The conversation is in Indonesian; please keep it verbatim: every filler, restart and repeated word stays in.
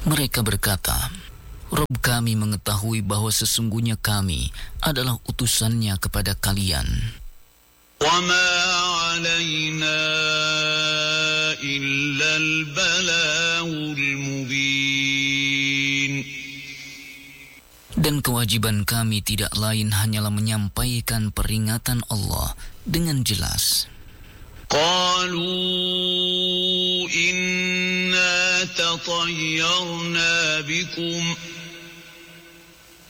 Mereka berkata, Rabb kami mengetahui bahwa sesungguhnya kami adalah utusannya kepada kalian. وَمَا عَلَيْنَا إِلَّا الْبَلَاغُ الْمُبِينُ. Dan kewajiban kami tidak lain hanyalah menyampaikan peringatan Allah dengan jelas. قَالُوا إِنَّا تَطَيَّرْنَا بِكُمْ